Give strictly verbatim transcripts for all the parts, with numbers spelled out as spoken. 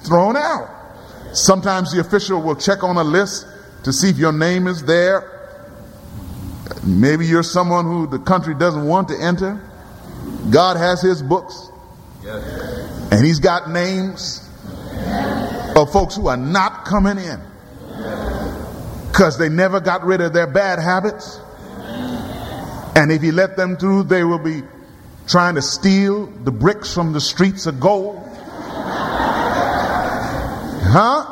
thrown out. Sometimes the official will check on a list to see if your name is there. Maybe you're someone who the country doesn't want to enter. God has his books. Yes. And he's got names of folks who are not coming in because they never got rid of their bad habits. And if he let them through, they will be trying to steal the bricks from the streets of gold. Huh?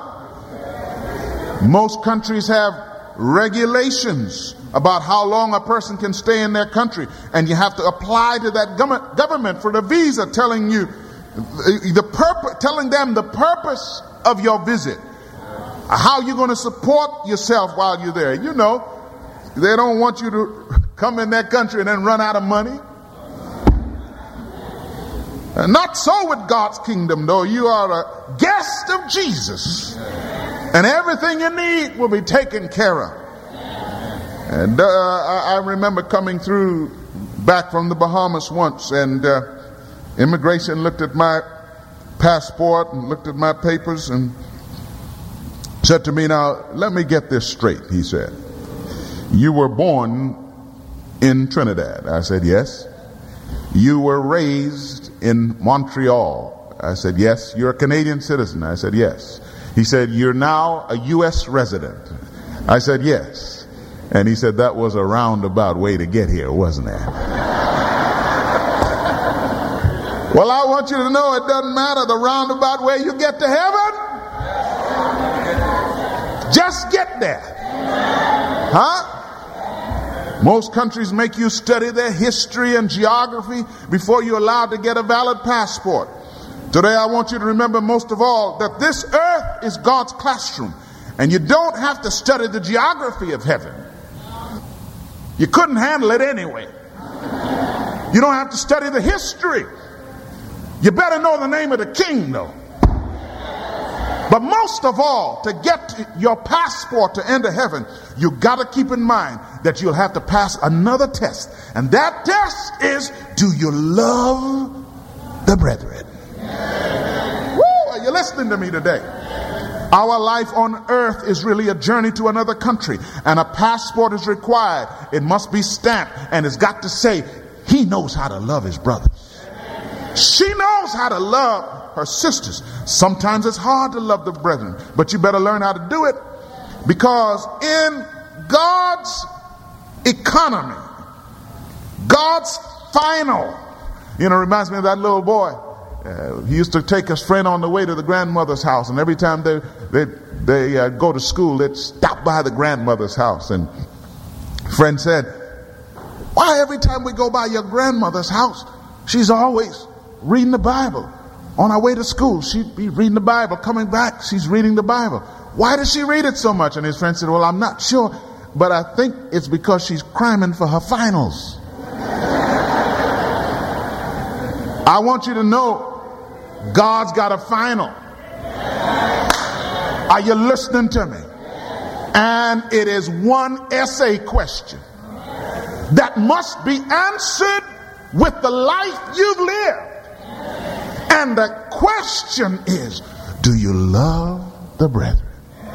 Most countries have regulations about how long a person can stay in their country, and you have to apply to that government government for the visa, telling you the purpose, telling them the purpose of your visit, how you're going to support yourself while you're there. You know, they don't want you to come in that country and then run out of money. And not so with God's kingdom, though. You are a guest of Jesus, and everything you need will be taken care of. And uh, I, I remember coming through back from the Bahamas once, and uh, immigration looked at my passport and looked at my papers and said to me, "Now, let me get this straight," he said. "You were born in Trinidad?" I said, "Yes." "You were raised in Montreal?" I said, "Yes." "You're a Canadian citizen?" I said, "Yes." He said, "You're now a U S resident?" I said, "Yes." And he said, "That was a roundabout way to get here, wasn't it?" Well, I want you to know it doesn't matter the roundabout way you get to heaven. Just get there. Huh? Most countries make you study their history and geography before you're allowed to get a valid passport. Today, I want you to remember most of all that this earth is God's classroom, and you don't have to study the geography of heaven. You couldn't handle it anyway. You don't have to study the history. You better know the name of the king, though. But most of all, to get your passport to enter heaven, you got to keep in mind that you'll have to pass another test. And that test is, do you love the brethren? Woo, are you listening to me today? Our life on earth is really a journey to another country, and a passport is required. It must be stamped, and it's got to say, he knows how to love his brothers. She knows how to love her sisters. Sometimes it's hard to love the brethren, but you better learn how to do it, because in God's economy, God's final, you know, reminds me of that little boy. Uh, he used to take his friend on the way to the grandmother's house, and every time they they, they uh, go to school, they'd stop by the grandmother's house. And friend said, "Why every time we go by your grandmother's house, she's always reading the Bible? On our way to school, she'd be reading the Bible. Coming back, she's reading the Bible. Why does she read it so much?" And his friend said, "Well, I'm not sure, but I think it's because she's cramming for her finals." I want you to know, God's got a final. Are you listening to me? And it is one essay question that must be answered with the life you've lived. And the question is, do you love the brethren?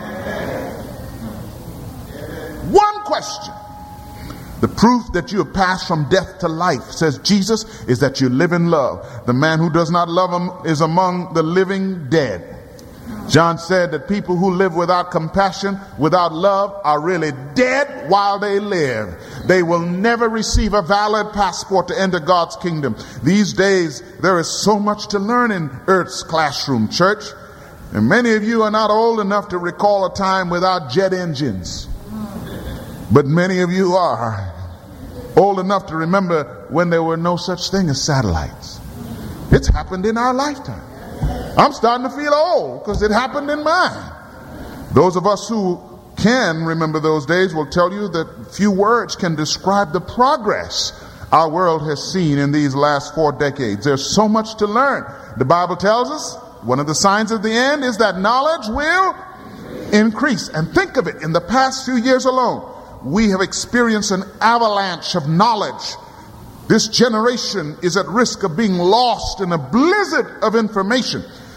One question. The proof that you have passed from death to life, says Jesus, is that you live in love. The man who does not love him is among the living dead. John said that people who live without compassion, without love, are really dead while they live. They will never receive a valid passport to enter God's kingdom. These days, there is so much to learn in Earth's classroom, church. And many of you are not old enough to recall a time without jet engines. But many of you are old enough to remember when there were no such thing as satellites. It's happened in our lifetime. I'm starting to feel old because it happened in mine. Those of us who can remember those days will tell you that few words can describe the progress our world has seen in these last four decades. There's so much to learn. The Bible tells us one of the signs of the end is that knowledge will increase. And think of it, in the past few years alone, we have experienced an avalanche of knowledge. This generation is at risk of being lost in a blizzard of information.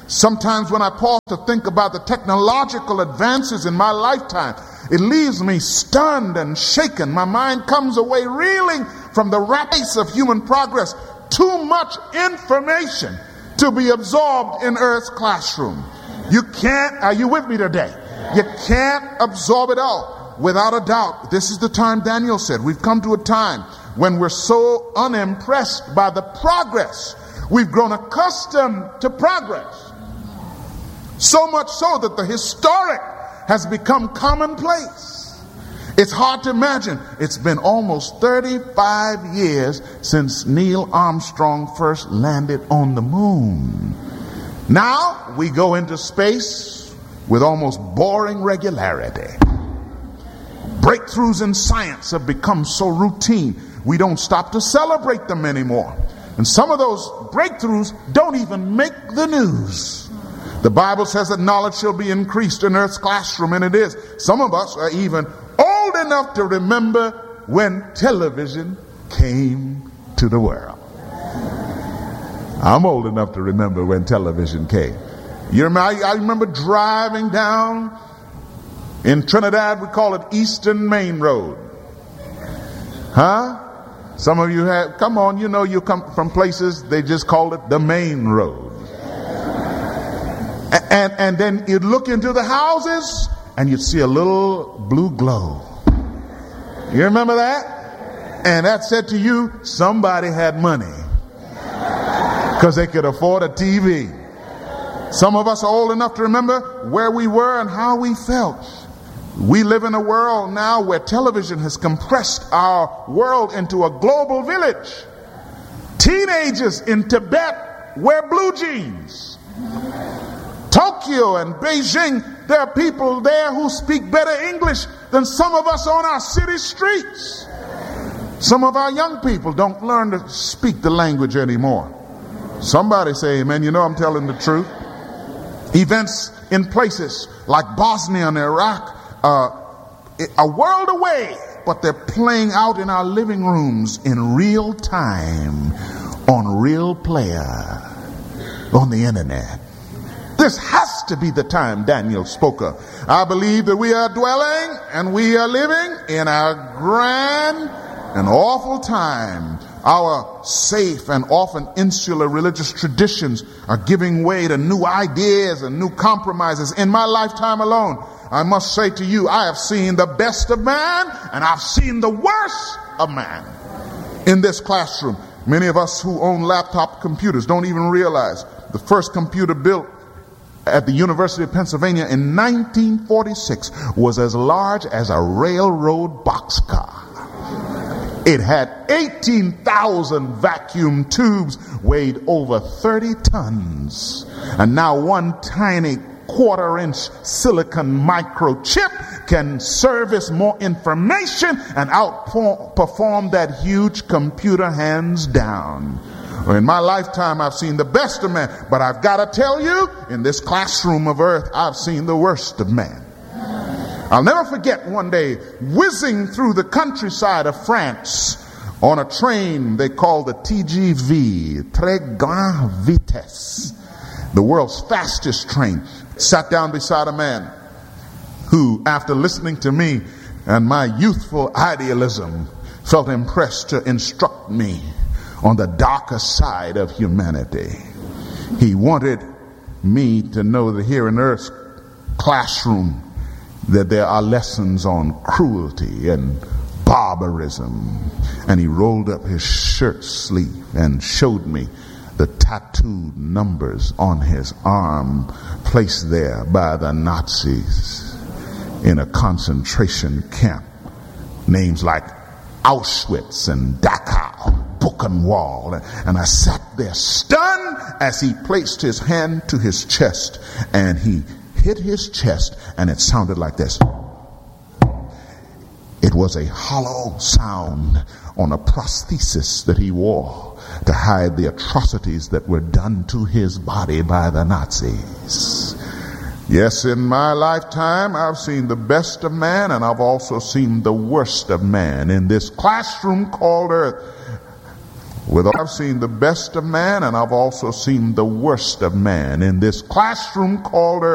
Sometimes when I pause to think about the technological advances in my lifetime, it leaves me stunned and shaken. My mind comes away reeling from the race of human progress. Too much information to be absorbed in Earth's classroom. You can't, are you with me today? You can't absorb it all. Without a doubt, this is the time Daniel said, we've come to a time when we're so unimpressed by the progress. We've grown accustomed to progress. So much so that the historic has become commonplace. It's hard to imagine. It's been almost thirty-five years since Neil Armstrong first landed on the moon. Now we go into space with almost boring regularity. Breakthroughs in science have become so routine, we don't stop to celebrate them anymore. And some of those breakthroughs don't even make the news. The Bible says that knowledge shall be increased in Earth's classroom, and it is. Some of us are even old enough to remember when television came to the world. I'm old enough to remember when television came. You remember, I, I remember driving down in Trinidad, we call it Eastern Main Road. Huh? Some of you have, come on, you know you come from places, they just call it the main road. And, and then you'd look into the houses and you'd see a little blue glow. You remember that? And that said to you, somebody had money because they could afford a T V. Some of us are old enough to remember where we were and how we felt. We live in a world now where television has compressed our world into a global village. Teenagers in Tibet wear blue jeans. Tokyo and Beijing, there are people there who speak better English than some of us on our city streets. Some of our young people don't learn to speak the language anymore. Somebody say, amen, you know I'm telling the truth. Events in places like Bosnia and Iraq uh, a world away, but they're playing out in our living rooms in real time on Real Player on the internet. This has to be the time Daniel spoke of. I believe that we are dwelling and we are living in a grand and awful time. Our safe and often insular religious traditions are giving way to new ideas and new compromises. In my lifetime alone, I must say to you, I have seen the best of man and I've seen the worst of man in this classroom. Many of us who own laptop computers don't even realize the first computer built at the University of Pennsylvania in nineteen forty-six was as large as a railroad boxcar. It had eighteen thousand vacuum tubes, weighed over thirty tons. And now one tiny quarter inch silicon microchip can service more information and outperform that huge computer hands down. In my lifetime, I've seen the best of man, but I've got to tell you, in this classroom of earth, I've seen the worst of man. I'll never forget one day whizzing through the countryside of France on a train they call the T G V, Très Grande Vitesse, the world's fastest train. Sat down beside a man who, after listening to me and my youthful idealism, felt impressed to instruct me on the darker side of humanity. He wanted me to know that here in Earth's classroom that there are lessons on cruelty and barbarism. And he rolled up his shirt sleeve and showed me the tattooed numbers on his arm placed there by the Nazis in a concentration camp. Names like Auschwitz and Dachau, Buchenwald. And I sat there stunned as he placed his hand to his chest and he hit his chest, and it sounded like this. It was a hollow sound on a prosthesis that he wore to hide the atrocities that were done to his body by the Nazis. Yes, in my lifetime, I've seen the best of man, and I've also seen the worst of man in this classroom called earth. With I've seen the best of man, and I've also seen the worst of man in this classroom called earth.